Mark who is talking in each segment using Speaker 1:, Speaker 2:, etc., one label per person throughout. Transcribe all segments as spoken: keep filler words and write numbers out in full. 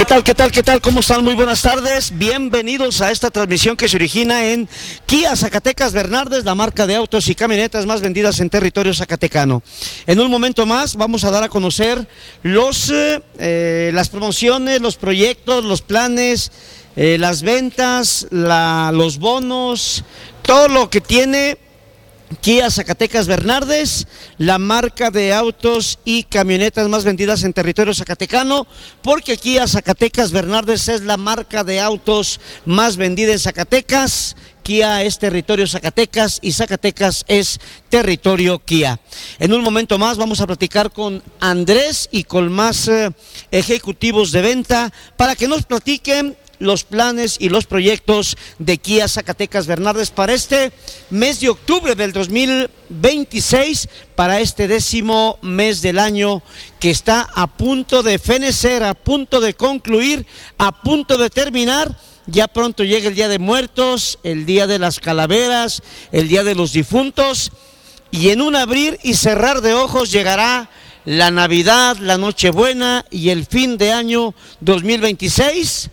Speaker 1: ¿Qué tal, qué tal, qué tal? ¿Cómo están? Muy buenas tardes. Bienvenidos a esta transmisión que se origina en Kia Zacatecas Bernardes, la marca de autos y camionetas más vendidas en territorio zacatecano. En un momento más vamos a dar a conocer los, eh, las promociones, los proyectos, los planes, eh, las ventas, la, los bonos, todo lo que tiene Kia Zacatecas Bernardes, la marca de autos y camionetas más vendidas en territorio zacatecano, porque Kia Zacatecas Bernardes es la marca de autos más vendida en Zacatecas. Kia es territorio Zacatecas y Zacatecas es territorio Kia. En un momento más vamos a platicar con Andrés y con más eh, ejecutivos de venta para que nos platiquen los planes y los proyectos de Kia Zacatecas Bernardes para este mes de octubre del dos mil veintiséis, para este décimo mes del año que está a punto de fenecer, a punto de concluir, a punto de terminar. Ya pronto llega el Día de Muertos, el Día de las Calaveras, el Día de los Difuntos, y en un abrir y cerrar de ojos llegará la Navidad, la Nochebuena y el fin de año dos mil veintiséis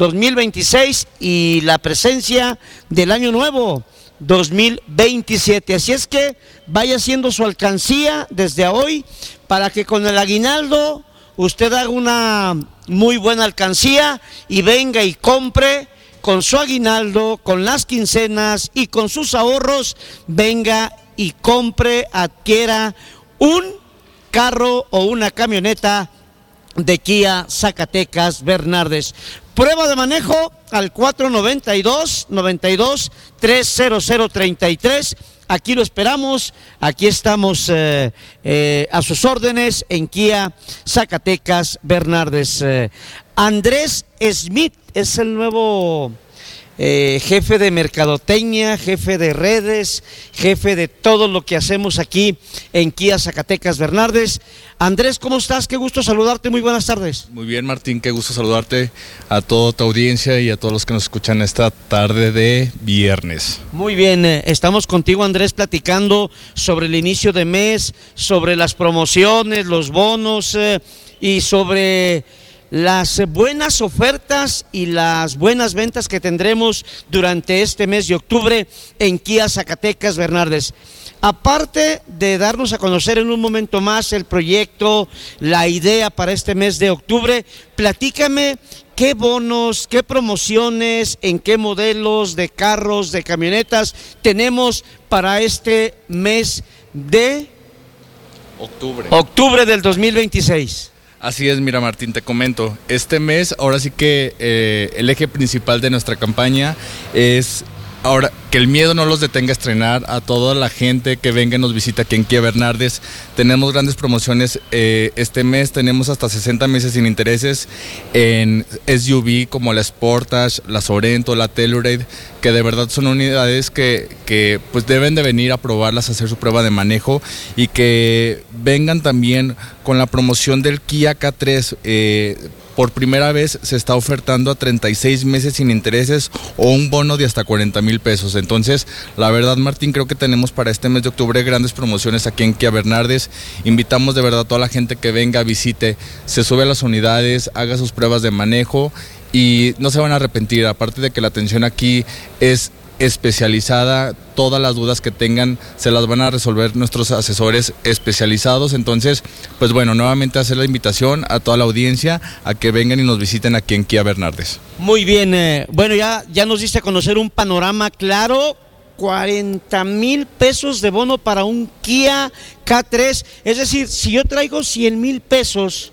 Speaker 1: y la presencia del año nuevo dos mil veintisiete. Así es que vaya haciendo su alcancía desde hoy para que con el aguinaldo usted haga una muy buena alcancía y venga y compre con su aguinaldo, con las quincenas y con sus ahorros. Venga y compre, adquiera un carro o una camioneta de Kia Zacatecas Bernardes. Prueba de manejo al cuatro noventa y dos, noventa y dos, trescientos treinta y tres. Aquí lo esperamos, aquí estamos eh, eh, a sus órdenes en Kia Zacatecas Bernardes. Eh, Andrés Smith es el nuevo eh, jefe de mercadotecnia, jefe de redes, jefe de todo lo que hacemos aquí en Kia Zacatecas Bernardes. Andrés, ¿cómo estás? Qué gusto saludarte, muy buenas tardes.
Speaker 2: Muy bien, Martín, qué gusto saludarte a toda tu audiencia y a todos los que nos escuchan esta tarde de viernes.
Speaker 1: Muy bien, eh, estamos contigo, Andrés, platicando sobre el inicio de mes, sobre las promociones, los bonos eh, y sobre las buenas ofertas y las buenas ventas que tendremos durante este mes de octubre en Kia Zacatecas Bernardes. Aparte de darnos a conocer en un momento más el proyecto, la idea para este mes de octubre, platícame qué bonos, qué promociones, en qué modelos de carros, de camionetas tenemos para este mes de
Speaker 2: octubre,
Speaker 1: octubre del dos mil veintiséis.
Speaker 2: Así es, mira, Martín, te comento, este mes ahora sí que eh, el eje principal de nuestra campaña es ahora que el miedo no los detenga a estrenar. A toda la gente que venga y nos visita aquí en Kia Bernardes, tenemos grandes promociones eh, este mes. Tenemos hasta sesenta meses sin intereses en S U V como la Sportage, la Sorento, la Telluride, que de verdad son unidades que, que pues deben de venir a probarlas, a hacer su prueba de manejo, y que vengan también con la promoción del Kia K tres. eh, Por primera vez se está ofertando a treinta y seis meses sin intereses o un bono de hasta cuarenta mil pesos. Entonces, la verdad, Martín, creo que tenemos para este mes de octubre grandes promociones aquí en Kia Bernardes. Invitamos de verdad a toda la gente que venga, visite, se sube a las unidades, haga sus pruebas de manejo y no se van a arrepentir. Aparte de que la atención aquí es especializada, todas las dudas que tengan se las van a resolver nuestros asesores especializados. Entonces, pues bueno, nuevamente hacer la invitación a toda la audiencia a que vengan y nos visiten aquí en Kia Bernardes.
Speaker 1: Muy bien, eh, bueno, ya, ya nos diste a conocer un panorama claro. cuarenta mil pesos de bono para un Kia K tres, es decir, si yo traigo cien mil pesos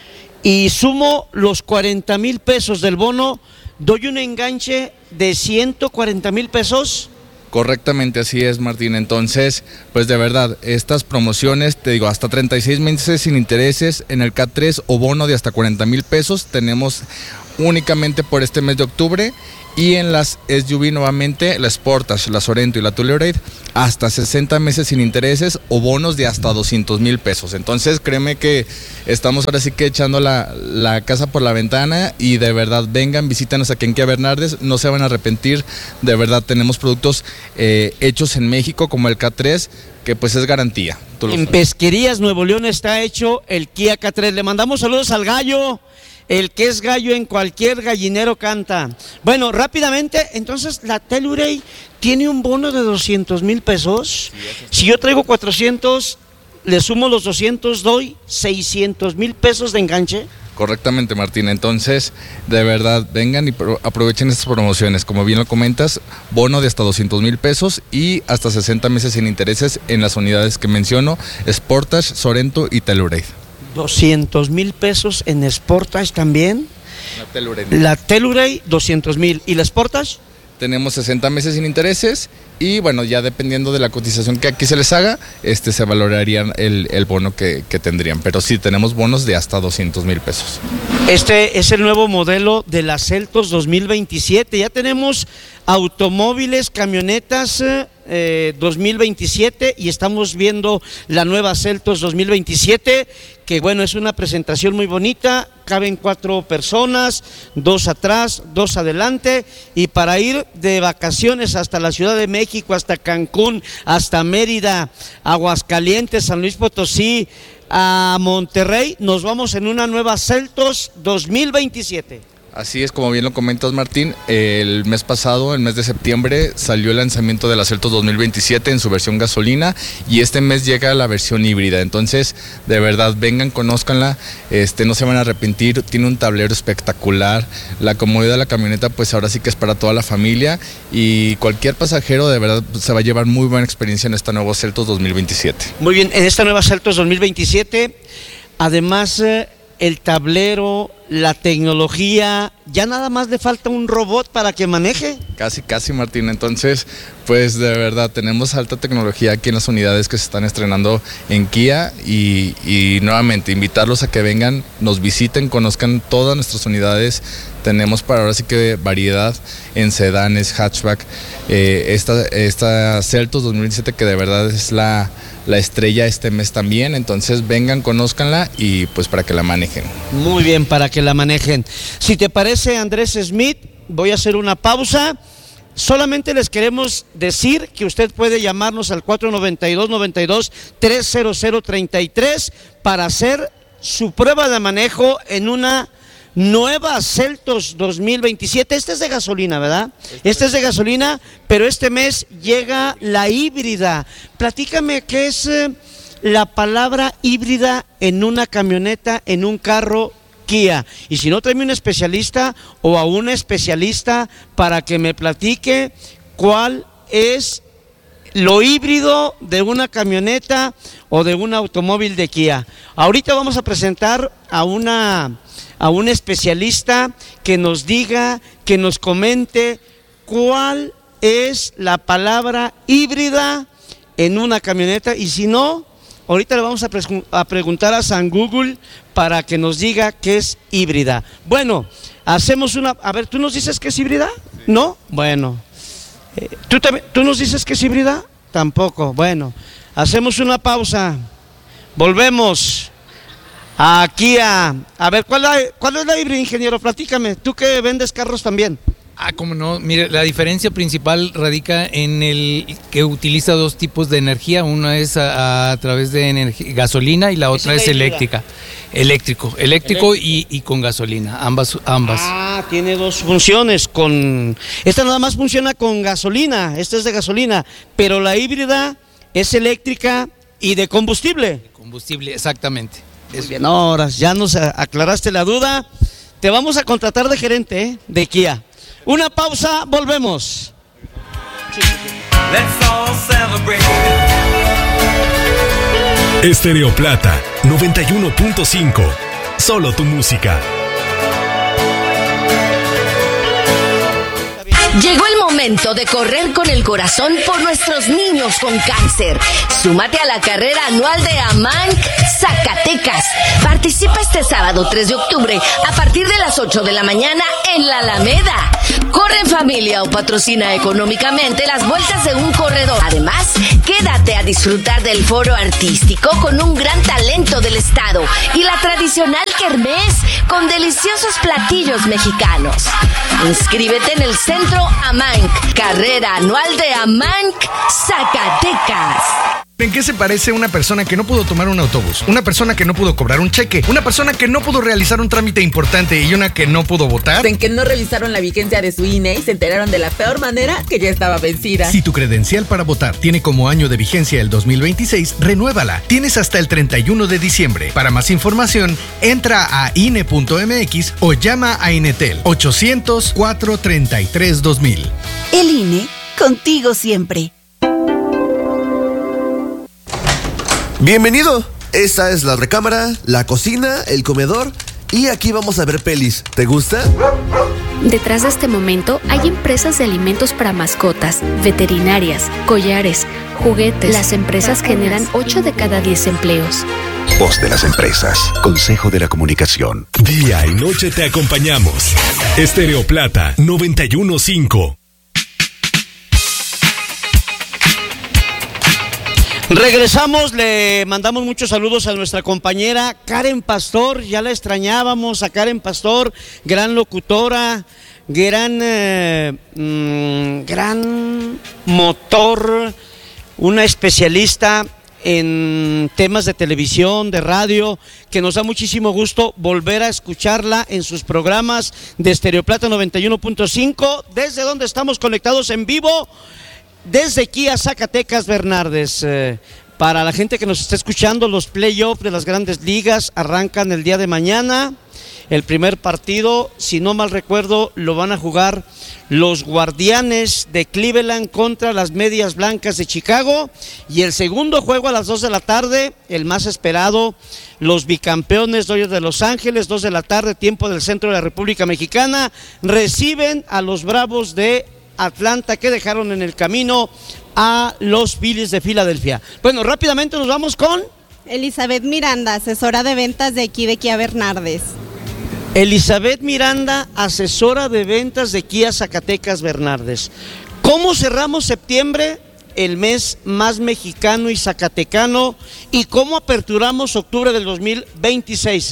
Speaker 1: y sumo los cuarenta mil pesos del bono, doy un enganche de ciento cuarenta mil pesos.
Speaker 2: Correctamente, así es, Martín. Entonces, pues de verdad, estas promociones, te digo, hasta treinta y seis meses sin intereses en el K tres o bono de hasta cuarenta mil pesos, tenemos únicamente por este mes de octubre. Y en las S U V nuevamente, la Sportage, la Sorento y la Telluride, hasta sesenta meses sin intereses o bonos de hasta doscientos mil pesos. Entonces créeme que estamos ahora sí que echando la, la casa por la ventana, y de verdad vengan, visítanos aquí en Kia Bernardes, no se van a arrepentir. De verdad tenemos productos eh, hechos en México como el K tres, que pues es garantía.
Speaker 1: En Pesquerías Nuevo León está hecho el Kia K tres. Le mandamos saludos al Gallo. El que es gallo en cualquier gallinero canta. Bueno, rápidamente, entonces la Telluride tiene un bono de doscientos mil pesos. Si yo traigo cuatrocientos, le sumo los doscientos, doy seiscientos mil pesos de enganche.
Speaker 2: Correctamente, Martín. Entonces, de verdad, vengan y pro- aprovechen estas promociones. Como bien lo comentas, bono de hasta doscientos mil pesos y hasta sesenta meses sin intereses en las unidades que menciono, Sportage, Sorento y Telluride.
Speaker 1: doscientos mil pesos en Sportage también.
Speaker 2: La Telluride.
Speaker 1: La Telluride, doscientos mil. ¿Y la Sportage?
Speaker 2: Tenemos sesenta meses sin intereses y bueno, ya dependiendo de la cotización que aquí se les haga, este se valoraría el, el bono que, que tendrían. Pero sí, tenemos bonos de hasta doscientos mil pesos.
Speaker 1: Este es el nuevo modelo de la Seltos dos mil veintisiete. Ya tenemos automóviles, camionetas eh, dos mil veintisiete y estamos viendo la nueva Seltos dos mil veintisiete, que bueno, es una presentación muy bonita. Caben cuatro personas, dos atrás, dos adelante, y para ir de vacaciones hasta la Ciudad de México, hasta Cancún, hasta Mérida, Aguascalientes, San Luis Potosí, a Monterrey, nos vamos en una nueva Seltos dos mil veintisiete.
Speaker 2: Así es, como bien lo comentas, Martín, el mes pasado, el mes de septiembre, salió el lanzamiento de la Seltos dos mil veintisiete en su versión gasolina y este mes llega la versión híbrida. Entonces, de verdad, vengan, conózcanla, este, no se van a arrepentir, tiene un tablero espectacular, la comodidad de la camioneta pues ahora sí que es para toda la familia y cualquier pasajero de verdad se va a llevar muy buena experiencia en esta nueva Seltos dos mil veintisiete.
Speaker 1: Muy bien, en esta nueva Seltos dos mil veintisiete, además eh, el tablero, la tecnología, ya nada más le falta un robot para que maneje.
Speaker 2: Casi, casi, Martín. Entonces, pues de verdad, tenemos alta tecnología aquí en las unidades que se están estrenando en Kia y, y nuevamente invitarlos a que vengan, nos visiten, conozcan todas nuestras unidades. Tenemos para ahora sí que variedad en sedanes, hatchback, eh, esta, esta Seltos dos mil veintisiete que de verdad es la, la estrella este mes también. Entonces vengan, conózcanla y pues para que la manejen.
Speaker 1: Muy bien, para que la manejen. Si te parece, Andrés Smith, voy a hacer una pausa. Solamente les queremos decir que usted puede llamarnos al cuatro noventa y dos, noventa y dos, tres cero cero treinta y tres para hacer su prueba de manejo en una nueva Seltos dos mil veintisiete. Este es de gasolina, ¿verdad? Este es de gasolina, pero este mes llega la híbrida. Platícame qué es eh, la palabra híbrida en una camioneta, en un carro Kia. Y si no, tráeme un especialista o a una especialista para que me platique cuál es lo híbrido de una camioneta o de un automóvil de Kia. Ahorita vamos a presentar a una a un especialista que nos diga, que nos comente cuál es la palabra híbrida en una camioneta, y si no, ahorita le vamos a, pre- a preguntar a San Google para que nos diga qué es híbrida. Bueno, hacemos una... A ver, ¿tú nos dices que es híbrida? ¿No? Bueno. Eh, ¿tú, también, ¿Tú nos dices que es híbrida? Tampoco. Bueno, hacemos una pausa. Volvemos aquí a... A ver, ¿cuál, la, ¿cuál es la híbrida, ingeniero? Platícame. Tú que vendes carros también.
Speaker 3: Ah, cómo no. Mire, la diferencia principal radica en el que utiliza dos tipos de energía. Una es a, a través de energía, gasolina y la otra es, es eléctrica. Eléctrico, eléctrico y, y con gasolina, ambas, ambas.
Speaker 1: Ah, tiene dos funciones. Con esta nada más funciona con gasolina, esta es de gasolina, pero la híbrida es eléctrica y de combustible.
Speaker 3: De combustible, exactamente.
Speaker 1: Muy bien, ahora ya nos aclaraste la duda. Te vamos a contratar de gerente, ¿eh? De Kia. Una pausa, volvemos.
Speaker 4: Let's all celebrate.
Speaker 5: Estéreo Plata, noventa y uno punto cinco. Solo tu música.
Speaker 6: Llegó el momento de correr con el corazón por nuestros niños con cáncer. Súmate a la carrera anual de AMANC Zacatecas. Participa este sábado tres de octubre a partir de las ocho de la mañana en la Alameda. Corre en familia o patrocina económicamente las vueltas de un corredor. Además, quédate a disfrutar del foro artístico con un gran talento del estado y la tradicional kermés con deliciosos platillos mexicanos. Inscríbete en el centro AMANC, carrera anual de AMANC Zacatecas.
Speaker 4: ¿En qué se parece una persona que no pudo tomar un autobús? Una persona que no pudo cobrar un cheque, una persona que no pudo realizar un trámite importante y una que no pudo votar.
Speaker 7: En que no revisaron la vigencia de su I N E y se enteraron de la peor manera que ya estaba vencida.
Speaker 4: Si tu credencial para votar tiene como año de vigencia el dos mil veintiséis, renuévala. Tienes hasta el treinta y uno de diciembre. Para más información, entra a I N E punto M X o llama a Inetel ochocientos, cuatrocientos treinta y tres, dos mil.
Speaker 8: El I N E, contigo siempre.
Speaker 9: Bienvenido, esta es la recámara, la cocina, el comedor y aquí vamos a ver pelis. ¿Te gusta?
Speaker 10: Detrás de este momento hay empresas de alimentos para mascotas, veterinarias, collares, juguetes. Las empresas generan ocho de cada diez empleos.
Speaker 11: Voz de las empresas, Consejo de la Comunicación.
Speaker 5: Día y noche te acompañamos. Estéreo Plata noventa y uno punto cinco.
Speaker 1: Regresamos, le mandamos muchos saludos a nuestra compañera Karen Pastor, ya la extrañábamos a Karen Pastor, gran locutora, gran, eh, mmm, gran motor, una especialista en temas de televisión, de radio, que nos da muchísimo gusto volver a escucharla en sus programas de Estéreo Plata noventa y uno punto cinco, desde donde estamos conectados en vivo, desde Kia Zacatecas Bernardes. Eh, para la gente que nos está escuchando, los playoffs de las grandes ligas arrancan el día de mañana. El primer partido, si no mal recuerdo, lo van a jugar los Guardianes de Cleveland contra las Medias Blancas de Chicago. Y el segundo juego a las dos de la tarde, el más esperado, los bicampeones Dodgers de Los Ángeles, dos de la tarde, tiempo del centro de la República Mexicana, reciben a los Bravos de Atlanta, que dejaron en el camino a los Phillies de Filadelfia. Bueno, rápidamente nos vamos con
Speaker 12: Elizabeth Miranda, asesora de ventas de aquí de Kia Bernardes.
Speaker 1: Elizabeth Miranda, asesora de ventas de Kia Zacatecas Bernardes. ¿Cómo cerramos septiembre, el mes más mexicano y zacatecano, y cómo aperturamos octubre del dos mil veintiséis?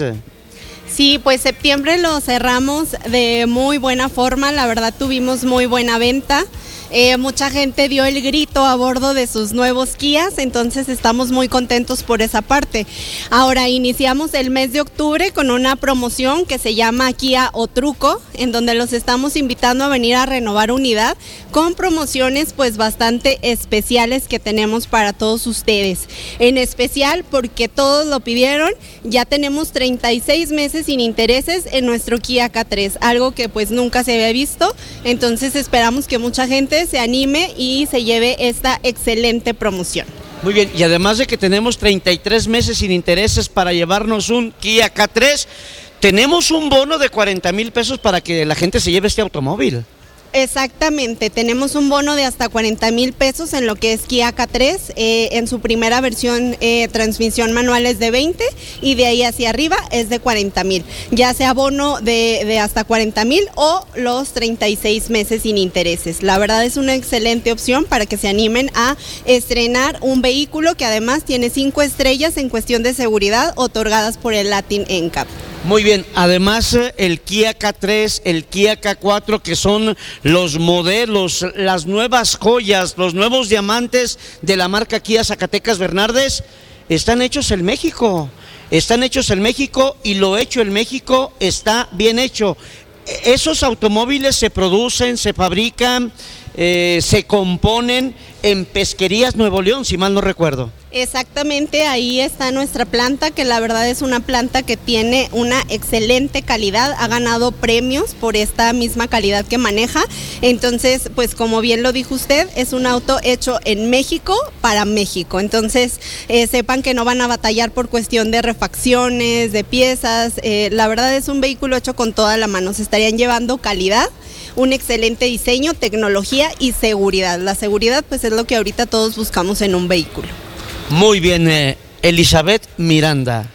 Speaker 12: Sí, pues septiembre lo cerramos de muy buena forma, la verdad tuvimos muy buena venta. Eh, mucha gente dio el grito a bordo de sus nuevos Kias, entonces estamos muy contentos por esa parte. Ahora iniciamos el mes de octubre con una promoción que se llama Kia o Truco, en donde los estamos invitando a venir a renovar unidad con promociones pues bastante especiales que tenemos para todos ustedes. En especial porque todos lo pidieron, ya tenemos treinta y seis meses sin intereses en nuestro Kia K tres, algo que pues nunca se había visto, entonces esperamos que mucha gente se anime y se lleve esta excelente promoción.
Speaker 1: Muy bien, y además de que tenemos treinta y tres meses sin intereses para llevarnos un Kia K tres, tenemos un bono de cuarenta mil pesos para que la gente se lleve este automóvil.
Speaker 12: Exactamente, tenemos un bono de hasta cuarenta mil pesos en lo que es Kia K tres, eh, en su primera versión eh, transmisión manual es de veinte y de ahí hacia arriba es de cuarenta mil, ya sea bono de, de hasta cuarenta mil o los treinta y seis meses sin intereses. La verdad es una excelente opción para que se animen a estrenar un vehículo que además tiene cinco estrellas en cuestión de seguridad otorgadas por el Latin N C A P.
Speaker 1: Muy bien, además el Kia K tres, el Kia K cuatro, que son los modelos, las nuevas joyas, los nuevos diamantes de la marca Kia Zacatecas Bernardes, están hechos en México, están hechos en México y lo hecho en México está bien hecho. Esos automóviles se producen, se fabrican, eh, se componen en Pesquerías Nuevo León, si mal no recuerdo.
Speaker 12: Exactamente, ahí está nuestra planta, que la verdad es una planta que tiene una excelente calidad, ha ganado premios por esta misma calidad que maneja, entonces pues como bien lo dijo usted, es un auto hecho en México para México, entonces eh, sepan que no van a batallar por cuestión de refacciones, de piezas, eh, la verdad es un vehículo hecho con toda la mano, se estarían llevando calidad, un excelente diseño, tecnología y seguridad. La seguridad pues es lo que ahorita todos buscamos en un vehículo.
Speaker 1: Muy bien, eh, Elizabeth Miranda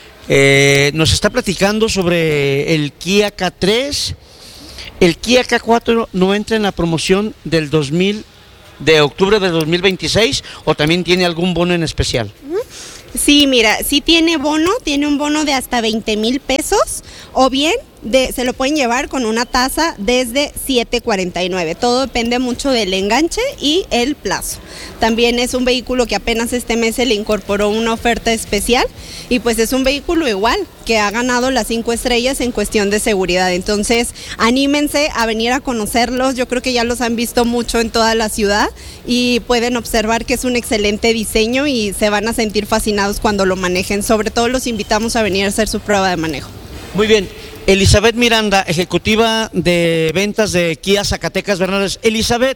Speaker 1: eh, nos está platicando sobre el Kia K tres. El Kia K cuatro no entra en la promoción del dos mil, de octubre de dos mil veintiséis, o también tiene algún bono en especial.
Speaker 12: Sí, mira, sí tiene bono, tiene un bono de hasta veinte mil pesos, o bien De, se lo pueden llevar con una tasa desde siete cuarenta y nueve. Todo depende mucho del enganche y el plazo. También es un vehículo que apenas este mes se le incorporó una oferta especial y pues es un vehículo igual que ha ganado las cinco estrellas en cuestión de seguridad. Entonces anímense a venir a conocerlos. Yo creo que ya los han visto mucho en toda la ciudad y pueden observar que es un excelente diseño y se van a sentir fascinados cuando lo manejen. Sobre todo los invitamos a venir a hacer su prueba de manejo.
Speaker 1: Muy bien. Elizabeth Miranda, ejecutiva de ventas de Kia Zacatecas Bernardes. Elizabeth,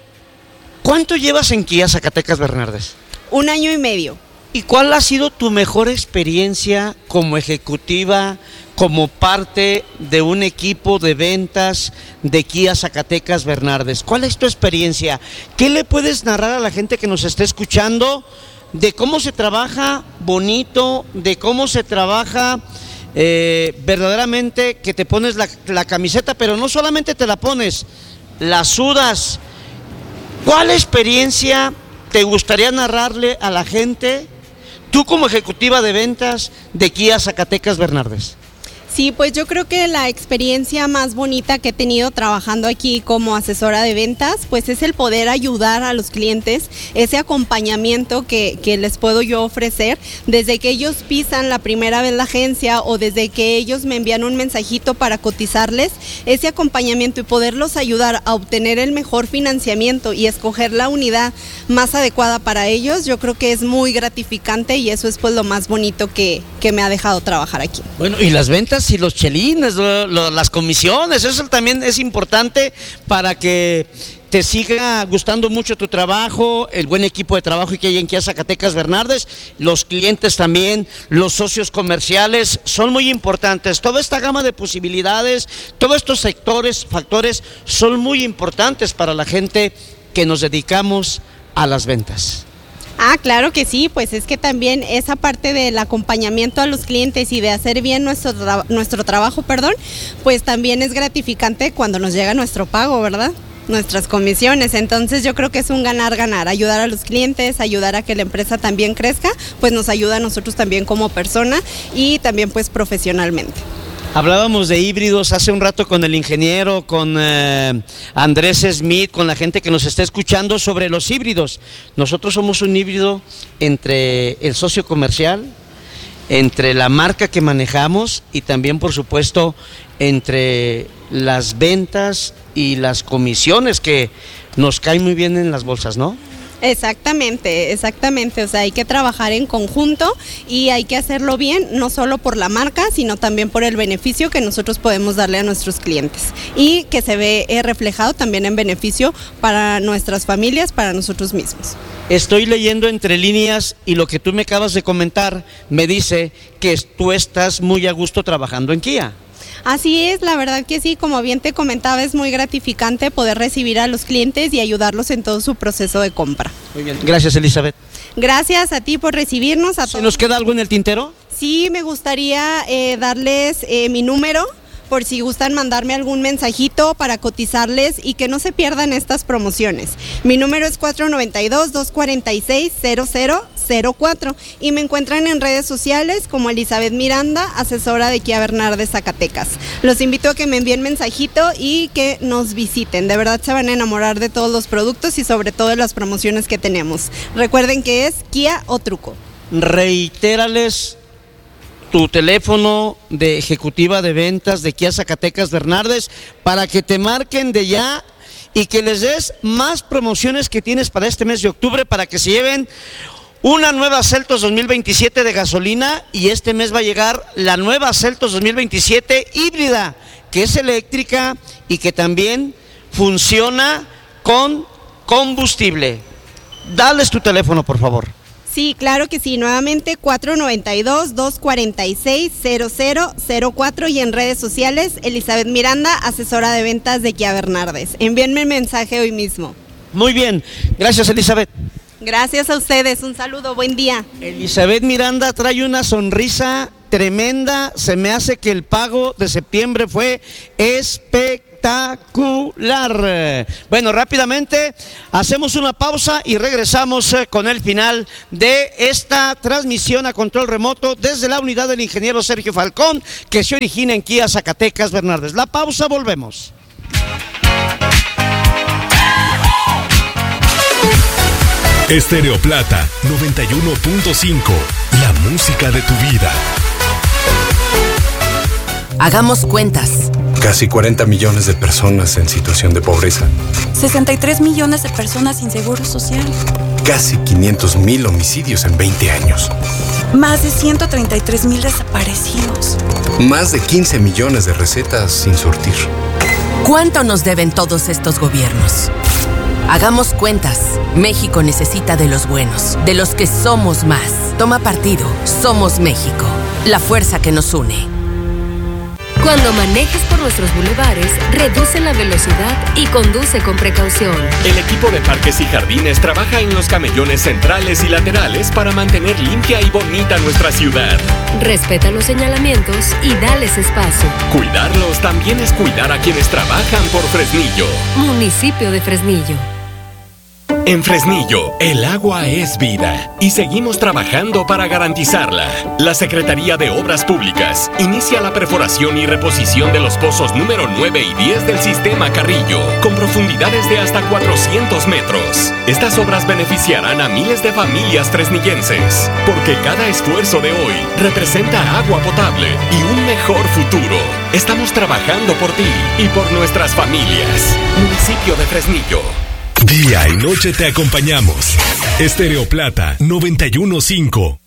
Speaker 1: ¿cuánto llevas en Kia Zacatecas Bernardes?
Speaker 12: Un año y medio.
Speaker 1: ¿Y cuál ha sido tu mejor experiencia como ejecutiva, como parte de un equipo de ventas de Kia Zacatecas Bernardes? ¿Cuál es tu experiencia? ¿Qué le puedes narrar a la gente que nos esté escuchando de cómo se trabaja bonito, de cómo se trabaja... Eh, verdaderamente que te pones la, la camiseta, pero no solamente te la pones, la sudas? ¿Cuál experiencia te gustaría narrarle a la gente, tú como ejecutiva de ventas de Kia Zacatecas Bernardes?
Speaker 12: Sí, pues yo creo que la experiencia más bonita que he tenido trabajando aquí como asesora de ventas, pues es el poder ayudar a los clientes, ese acompañamiento que, que les puedo yo ofrecer desde que ellos pisan la primera vez la agencia o desde que ellos me envían un mensajito para cotizarles, ese acompañamiento y poderlos ayudar a obtener el mejor financiamiento y escoger la unidad más adecuada para ellos. Yo creo que es muy gratificante y eso es pues lo más bonito que, que me ha dejado trabajar aquí.
Speaker 1: Bueno, y las ventas y los chelines, lo, lo, las comisiones, eso también es importante para que te siga gustando mucho tu trabajo, el buen equipo de trabajo que hay en Kia Zacatecas Bernardes, los clientes también, los socios comerciales, son muy importantes. Toda esta gama de posibilidades, todos estos sectores, factores, son muy importantes para la gente que nos dedicamos a las ventas.
Speaker 12: Ah, claro que sí, pues es que también esa parte del acompañamiento a los clientes y de hacer bien nuestro, tra- nuestro trabajo, perdón, pues también es gratificante cuando nos llega nuestro pago, ¿verdad? Nuestras comisiones. Entonces yo creo que es un ganar-ganar, ayudar a los clientes, ayudar a que la empresa también crezca, pues nos ayuda a nosotros también como persona y también pues profesionalmente.
Speaker 1: Hablábamos de híbridos hace un rato con el ingeniero, con eh, Andrés Smith, con la gente que nos está escuchando sobre los híbridos. Nosotros somos un híbrido entre el socio comercial, entre la marca que manejamos y también, por supuesto, entre las ventas y las comisiones que nos caen muy bien en las bolsas, ¿no?
Speaker 12: Exactamente, exactamente, o sea, hay que trabajar en conjunto y hay que hacerlo bien, no solo por la marca, sino también por el beneficio que nosotros podemos darle a nuestros clientes y que se ve eh, reflejado también en beneficio para nuestras familias, para nosotros mismos.
Speaker 1: Estoy leyendo entre líneas y lo que tú me acabas de comentar me dice que tú estás muy a gusto trabajando en Kia.
Speaker 12: Así es, la verdad que sí, como bien te comentaba, es muy gratificante poder recibir a los clientes y ayudarlos en todo su proceso de compra.
Speaker 1: Muy bien, gracias Elizabeth.
Speaker 12: Gracias a ti por recibirnos. A
Speaker 1: ¿Se nos queda algo en el tintero?
Speaker 12: Sí, me gustaría eh, darles eh, mi número, por si gustan mandarme algún mensajito para cotizarles y que no se pierdan estas promociones. Mi número es cuatro nueve dos, dos cuatro seis, cero cero cero cuatro y me encuentran en redes sociales como Elizabeth Miranda, asesora de Kia Bernardes Zacatecas. Los invito a que me envíen mensajito y que nos visiten. De verdad se van a enamorar de todos los productos y sobre todo de las promociones que tenemos. Recuerden que es Kia o Truco.
Speaker 1: Reitérales tu teléfono de ejecutiva de ventas de Kia Zacatecas Bernardes para que te marquen de ya y que les des más promociones que tienes para este mes de octubre para que se lleven una nueva Seltos dos mil veintisiete de gasolina y este mes va a llegar la nueva Seltos dos mil veintisiete híbrida, que es eléctrica y que también funciona con combustible. Dales tu teléfono, por favor.
Speaker 12: Sí, claro que sí, nuevamente cuatro nueve dos, dos cuatro seis, cero cero cero cuatro y en redes sociales Elizabeth Miranda, asesora de ventas de Kia Bernardes. Envíenme el mensaje hoy mismo.
Speaker 1: Muy bien, gracias Elizabeth.
Speaker 12: Gracias a ustedes, un saludo, buen día.
Speaker 1: Elizabeth Miranda trae una sonrisa tremenda, se me hace que el pago de septiembre fue espectacular. espectacular. Bueno, rápidamente hacemos una pausa y regresamos con el final de esta transmisión a control remoto desde la unidad del ingeniero Sergio Falcón, que se origina en Kia Zacatecas Bernardes. La pausa, volvemos.
Speaker 5: Estéreo Plata noventa y uno punto cinco, la música de tu vida.
Speaker 6: Hagamos cuentas.
Speaker 13: Casi cuarenta millones de personas en situación de pobreza.
Speaker 14: sesenta y tres millones de personas sin seguro social.
Speaker 13: Casi quinientos mil homicidios en veinte años.
Speaker 14: Más de ciento treinta y tres mil desaparecidos.
Speaker 13: Más de quince millones de recetas sin surtir.
Speaker 6: ¿Cuánto nos deben todos estos gobiernos? Hagamos cuentas. México necesita de los buenos, de los que somos más. Toma partido. Somos México. La fuerza que nos une.
Speaker 10: Cuando manejes por nuestros bulevares, reduce la velocidad y conduce con precaución.
Speaker 15: El equipo de Parques y Jardines trabaja en los camellones centrales y laterales para mantener limpia y bonita nuestra ciudad.
Speaker 10: Respeta los señalamientos y dales espacio.
Speaker 15: Cuidarlos también es cuidar a quienes trabajan por Fresnillo.
Speaker 10: Municipio de Fresnillo.
Speaker 15: En Fresnillo, el agua es vida y seguimos trabajando para garantizarla. La Secretaría de Obras Públicas inicia la perforación y reposición de los pozos número nueve y diez del sistema Carrillo, con profundidades de hasta cuatrocientos metros. Estas obras beneficiarán a miles de familias fresnillenses, porque cada esfuerzo de hoy representa agua potable y un mejor futuro. Estamos trabajando por ti y por nuestras familias. Municipio de Fresnillo.
Speaker 5: Día y noche te acompañamos. Estéreo Plata noventa y uno punto cinco.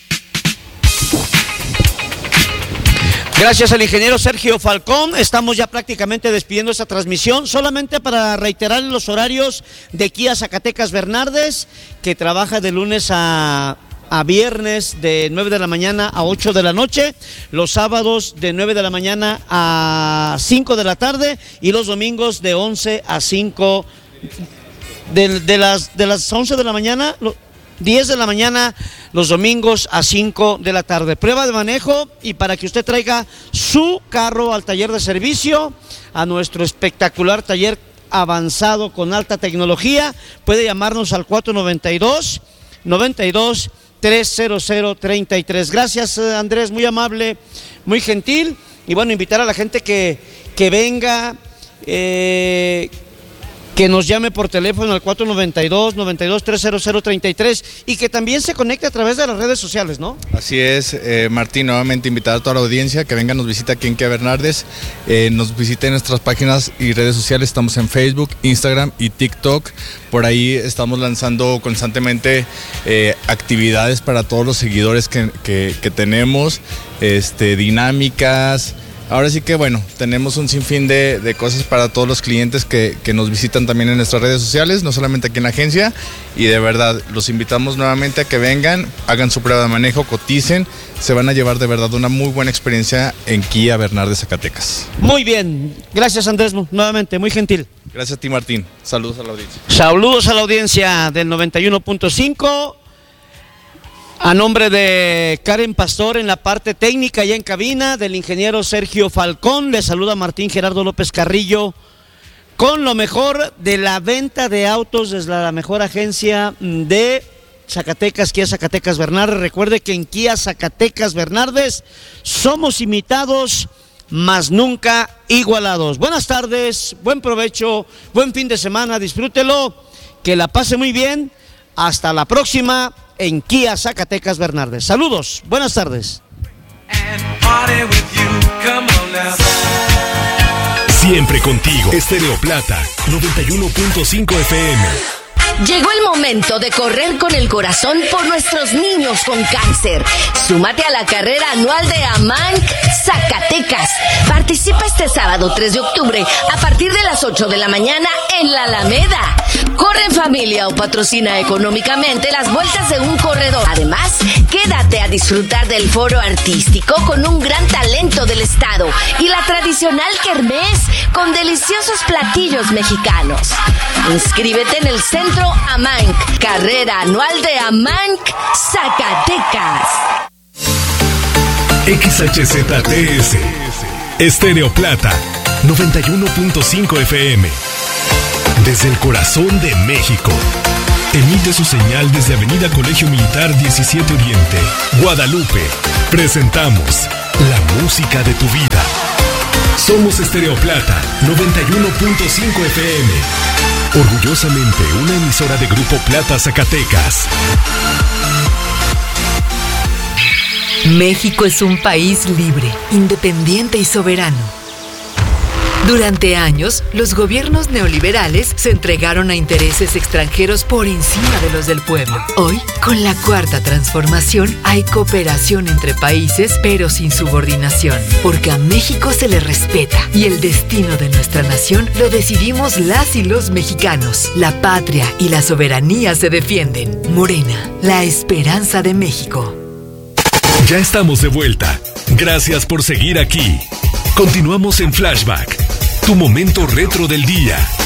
Speaker 1: Gracias al ingeniero Sergio Falcón. Estamos ya prácticamente despidiendo esta transmisión. Solamente para reiterar los horarios de Kia Zacatecas Bernardes, que trabaja de lunes a... a viernes de nueve de la mañana a ocho de la noche, los sábados de nueve de la mañana a cinco de la tarde y los domingos de once a cinco de, de las de las once de la mañana, diez de la mañana los domingos a cinco de la tarde. Prueba de manejo y para que usted traiga su carro al taller de servicio, a nuestro espectacular taller avanzado con alta tecnología, puede llamarnos al cuatro noventa y dos, noventa y dos, trescientos treinta y tres. Gracias, Andrés, muy amable, muy gentil. Y bueno, invitar a la gente que, que venga, eh, que nos llame por teléfono al cuatro noventa y dos, noventa y dos, trescientos treinta y tres y que también se conecte a través de las redes sociales, ¿no?
Speaker 2: Así es, eh, Martín, nuevamente invitar a toda la audiencia que venga, nos visita aquí en Kia Bernardes, eh, nos visite en nuestras páginas y redes sociales, estamos en Facebook, Instagram y TikTok. Por ahí estamos lanzando constantemente eh, actividades para todos los seguidores que, que, que tenemos, este, dinámicas. Ahora sí que bueno, tenemos un sinfín de, de cosas para todos los clientes que, que nos visitan también en nuestras redes sociales, no solamente aquí en la agencia, y de verdad los invitamos nuevamente a que vengan, hagan su prueba de manejo, coticen, se van a llevar de verdad una muy buena experiencia en Kia Bernardes Zacatecas.
Speaker 1: Muy bien, gracias Andrés, nuevamente, muy gentil.
Speaker 2: Gracias a ti, Martín, saludos a la audiencia.
Speaker 1: Saludos a la audiencia del noventa y uno punto cinco. A nombre de Karen Pastor en la parte técnica y en cabina, del ingeniero Sergio Falcón, le saluda Martín Gerardo López Carrillo con lo mejor de la venta de autos desde la mejor agencia de Zacatecas, Kia Zacatecas Bernardes. Recuerde que en Kia Zacatecas Bernardes somos imitados, mas nunca igualados. Buenas tardes, buen provecho, buen fin de semana, disfrútelo, que la pase muy bien. Hasta la próxima en Kia Zacatecas Bernardes. Saludos, buenas tardes.
Speaker 5: Siempre contigo. Estéreo Plata noventa y uno punto cinco F M.
Speaker 6: Llegó el momento de correr con el corazón por nuestros niños con cáncer. Súmate a la carrera anual de AMANC Zacatecas. Participa este sábado tres de octubre a partir de las ocho de la mañana en la Alameda. Corre en familia o patrocina económicamente las vueltas de un corredor. Además, quédate a disfrutar del foro artístico con un gran talento del estado y la tradicional kermés con deliciosos platillos mexicanos. Inscríbete en el Centro AMANC, carrera anual de AMANC Zacatecas.
Speaker 5: X H Z T S, Estéreo Plata, noventa y uno punto cinco F M. Desde el corazón de México. Emite su señal desde Avenida Colegio Militar diecisiete Oriente, Guadalupe. Presentamos la música de tu vida. Somos Estéreo Plata, noventa y uno punto cinco F M. Orgullosamente una emisora de Grupo Plata Zacatecas.
Speaker 16: México es un país libre, independiente y soberano. Durante años, los gobiernos neoliberales se entregaron a intereses extranjeros por encima de los del pueblo. Hoy, con la Cuarta Transformación, hay cooperación entre países, pero sin subordinación, porque a México se le respeta y el destino de nuestra nación lo decidimos las y los mexicanos. La patria y la soberanía se defienden. Morena, la esperanza de México.
Speaker 5: Ya estamos de vuelta. Gracias por seguir aquí. Continuamos en Flashback, tu momento retro del día.